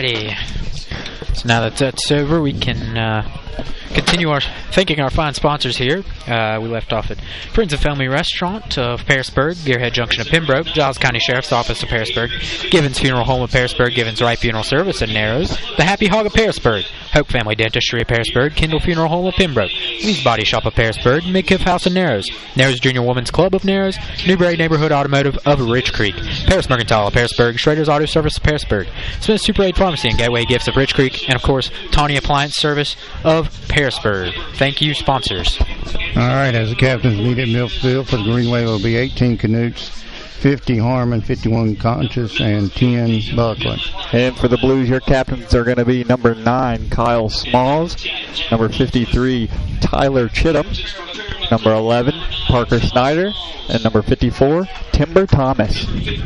Alrighty. So now that that's over, we can continue thanking our fine sponsors here. We left off at Friends and Family Restaurant of Pearisburg, Gearhead Junction of Pembroke, Giles County Sheriff's Office of Pearisburg, Givens Funeral Home of Pearisburg, Givens Wright Funeral Service in Narrows, The Happy Hog of Pearisburg, Hope Family Dentistry of Pearisburg, Kendall Funeral Home of Pembroke, Lee's Body Shop of Pearisburg, Midkiff House of Narrows, Narrows Junior Women's Club of Narrows, Newberry Neighborhood Automotive of Rich Creek, Paris Mercantile of Pearisburg, Schrader's Auto Service of Pearisburg, Smith's Super 8 Pharmacy and Gateway Gifts of Rich Creek, and of course, Tawny Appliance Service of Pearisburg. Thank you, sponsors. All right, as the captains meet at Millfield for the Green Wave, will be 18 Canutes, 50 Harmon, 51 Conscious, and 10 Buckland. And for the Blues, your captains are going to be number 9, Kyle Smalls, number 53, Tyler Chittum, number 11, Parker Snyder, and number 54, Timber Thomas.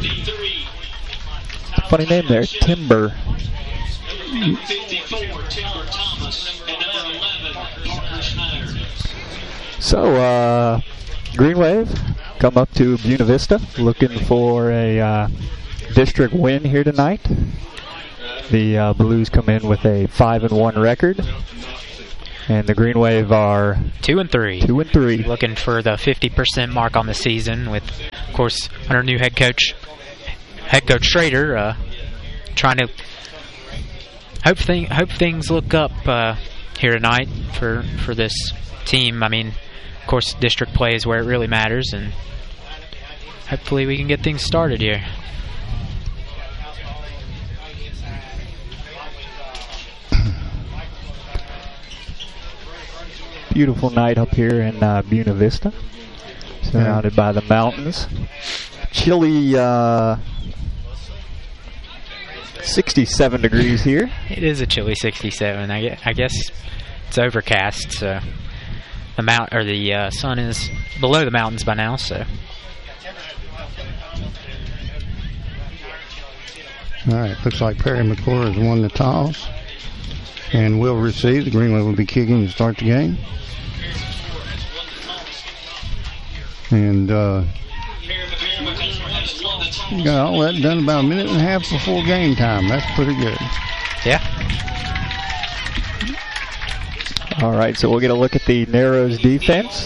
Funny name there, Timber. So, Green Wave come up to Buena Vista looking for a district win here tonight. The Blues come in with a 5-1 record, and the Green Wave are 2-3. 2-3, looking for the 50% mark on the season. With, of course, under new head coach Schrader, trying to hope things look up here tonight for this team. I mean, of course, district play is where it really matters, and hopefully we can get things started here. Beautiful night up here in Buena Vista, surrounded by the mountains. Chilly 67 degrees here. It is a chilly 67. I guess it's overcast, so the sun is below the mountains by now. So, all right, looks like Perry McClure has won the toss and will receive. The Green Wave will be kicking to start the game. And you got all that done about a minute and a half before game time. That's pretty good. Yeah. All right, so we'll get a look at the Narrows defense.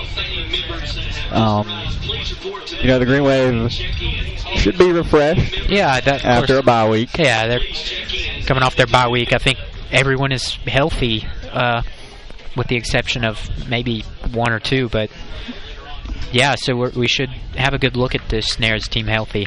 The Green Wave should be refreshed. Yeah, after a bye week. Yeah, they're coming off their bye week. I think everyone is healthy, with the exception of maybe one or two. But yeah, so we should have a good look at this Narrows team healthy.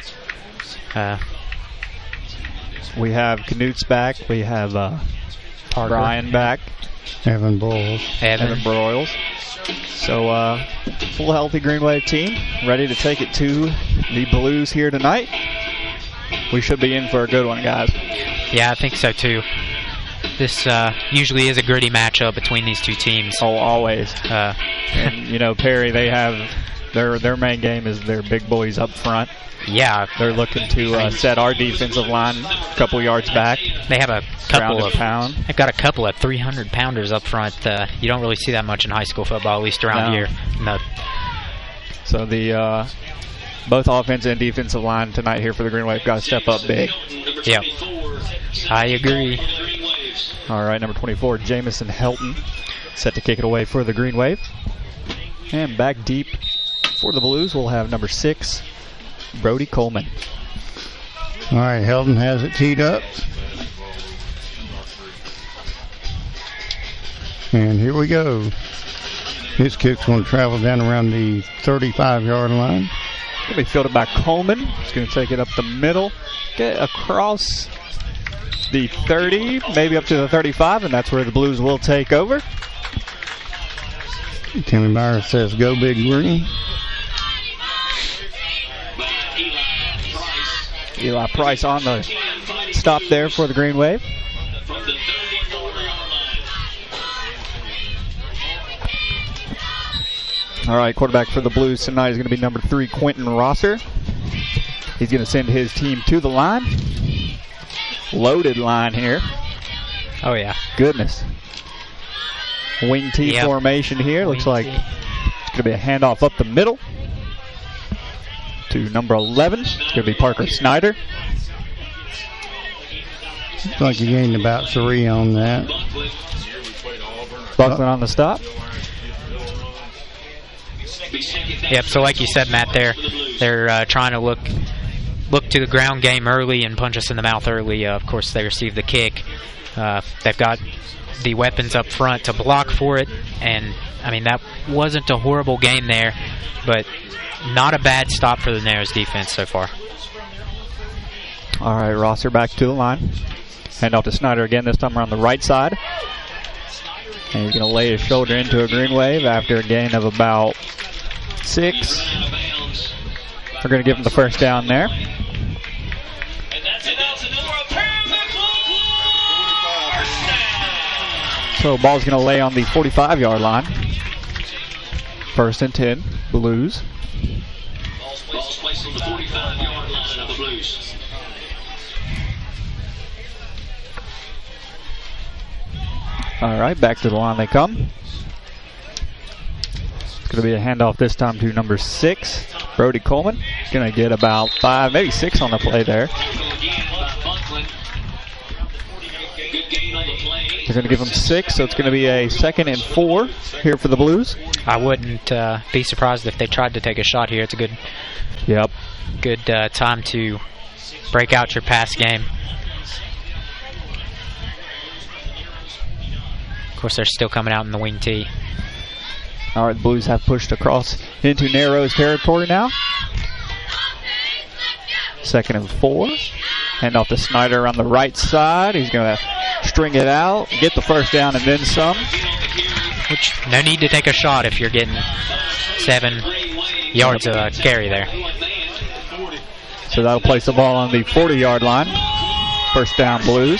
We have Knut's back. We have Brian back. Evan Broyles. Evan Broyles. So, full healthy Green Wave team, ready to take it to the Blues here tonight. We should be in for a good one, guys. Yeah, I think so too. This usually is a gritty matchup between these two teams. Oh, always. And, Perry, they have their main game is their big boys up front. Yeah. They're looking to set our defensive line a couple yards back. They have a couple of pound. They've got a couple of 300-pounders up front. You don't really see that much in high school football, at least around here. No. So the both offensive and defensive line tonight here for the Green Wave got to step up big. Yep. I agree. All right, number 24, Jamison Helton, set to kick it away for the Green Wave. And back deep for the Blues, we'll have number 6, Brody Coleman. All right, Helton has it teed up. And here we go. His kick's going to travel down around the 35-yard line. Going to be fielded by Coleman. He's going to take it up the middle, get across the 30, maybe up to the 35, and that's where the Blues will take over. Timmy Meyer says, "Go Big Green." Eli Price on the stop there for the Green Wave. All right, quarterback for the Blues tonight is going to be number 3, Quentin Rosser. He's going to send his team to the line. Loaded line here. Oh, yeah. Goodness. Wing T formation here. Looks like it's going to be a handoff up the middle to number 11. It's going to be Parker Snyder. Looks like he gained about 3 on that. Buckland on the stop. Yep, so like you said, Matt, they're trying to look to the ground game early and punch us in the mouth early. Of course, they receive the kick. They've got the weapons up front to block for it, and I mean, that wasn't a horrible game there, but not a bad stop for the Narrows defense so far. All right, Rosser back to the line. Hand off to Snyder again, this time around the right side. And he's going to lay his shoulder into a green wave after a gain of about 6. We're going to give him the first down there. So ball's going to lay on the 45-yard line. 1st and 10, Blues. Ball's placed on the 45-yard line of the Blues. All right, back to the line they come. It's going to be a handoff this time to number 6, Brody Coleman. He's going to get about 5, maybe 6 on the play there. They're going to give him 6, so it's going to be a 2nd and 4 here for the Blues. I wouldn't be surprised if they tried to take a shot here. It's a good time to break out your pass game. Of course, they're still coming out in the wing tee. All right, the Blues have pushed across into Narrows territory now. 2nd and 4. Hand off to Snyder on the right side. He's going to string it out, get the first down, and then some. Which, no need to take a shot if you're getting 7 yards of carry there. So that'll place the ball on the 40-yard line. First down, Blues.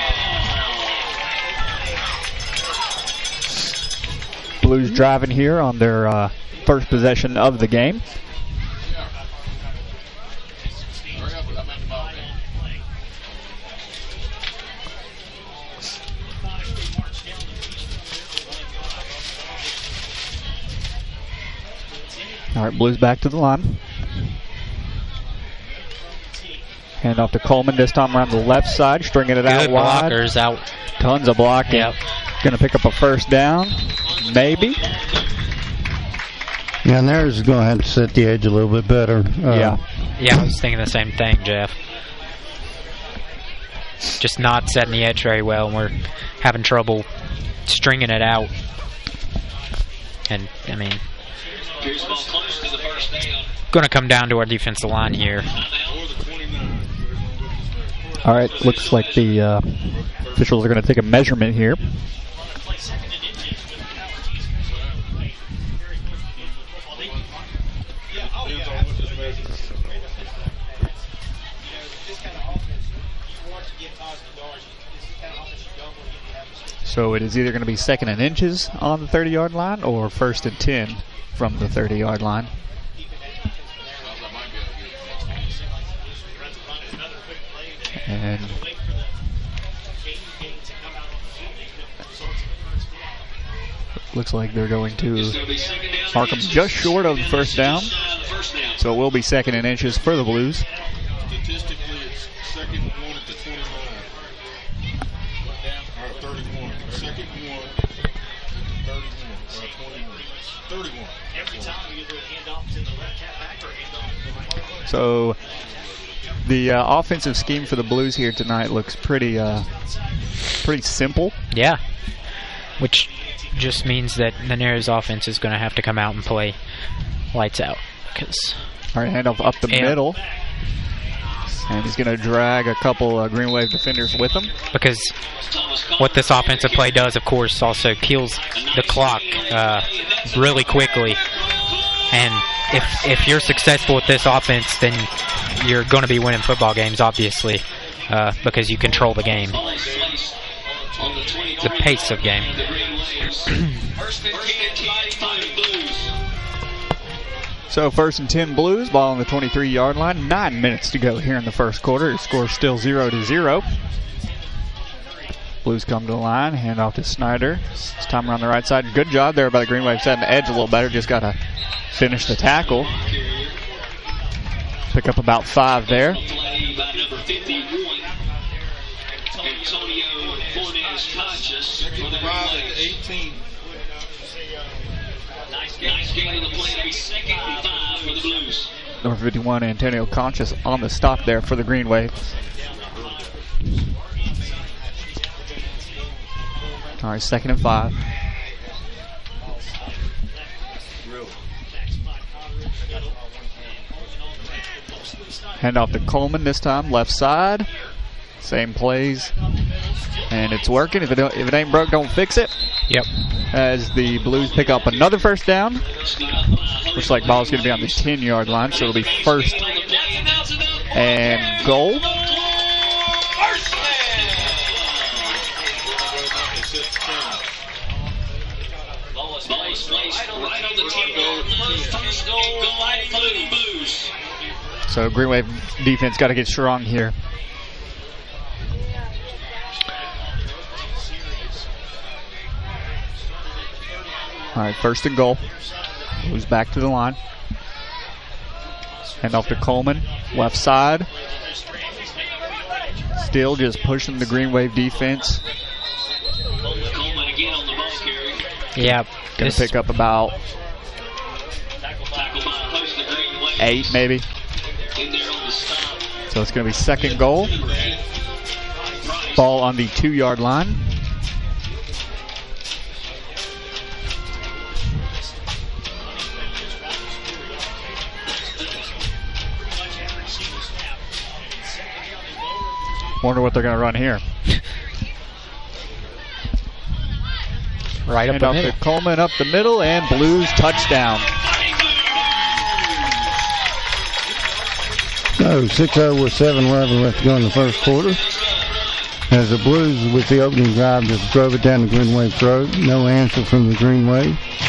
Blues driving here on their first possession of the game. All right, Blues back to the line. Hand off to Coleman, this time around the left side, stringing it out wide. Blockers out. Tons of blocking. Yep. Going to pick up a first down, maybe. Yeah, and theirs is going to have to set the edge a little bit better. Yeah, I was thinking the same thing, Jeff. Just not setting the edge very well, and we're having trouble stringing it out. And, I mean, going to come down to our defensive line here. All right, looks like the officials are going to take a measurement here. So it is either going to be 2nd and inches on the 30-yard line or 1st and 10 from the 30-yard line. And looks like they're going to mark them just short of the first down. So it will be 2nd and inches for the Blues. Statistically, it's 2nd and 1 at the 29. Or 31. 2nd and 1, 31, or 21. 31. Every time you do a handoff to the left halfback or handoff to the right. So the offensive scheme for the Blues here tonight looks pretty simple. Yeah, which just means that the Narrows offense is going to have to come out and play lights out. All right, handoff up the middle. And he's going to drag a couple Green Wave defenders with him. Because what this offensive play does, of course, also kills the clock really quickly. And if you're successful with this offense, then you're going to be winning football games, obviously, because you control the game. The pace of game. So 1st and 10 Blues, ball on the 23-yard line. 9 minutes to go here in the first quarter. The score is still 0-0. Blues come to the line, hand off to Snyder. This time around the right side. Good job there by the Green Wave, setting the edge a little better. Just got to finish the tackle. Pick up about 5 there. Antonio Fornes Conscious for the Green 5 Waves. and 18. Nice game of the play to be 2nd and 5 for the Blues. Number 51, Antonio Conscious on the stop there for the Green Wave. All right, 2nd and 5. Hand off to Coleman this time, left side. Same plays, and it's working. If it ain't broke, don't fix it. Yep. As the Blues pick up another first down. Looks like ball's going to be on the 10-yard line, so it'll be 1st and goal. Right on the 10-yard line. First goal for the Blues. So Green Wave defense got to get strong here. All right, 1st and goal. Moves back to the line. Hand off to Coleman, left side. Still just pushing the Green Wave defense. Coleman again on the ball carry. Yep. Going to pick up about Tackle by post the Green Wave. 8 maybe. In there on the stop. So it's going to be 2nd goal. Ball on the 2-yard line. Wonder what they're going to run here. Right up Hand the off middle. to Coleman up the middle, and Blues touchdown. So 6-0 with 7:11 left to go in the first quarter. As the Blues, with the opening drive, just drove it down the Green Wave throat. No answer from the Green Wave.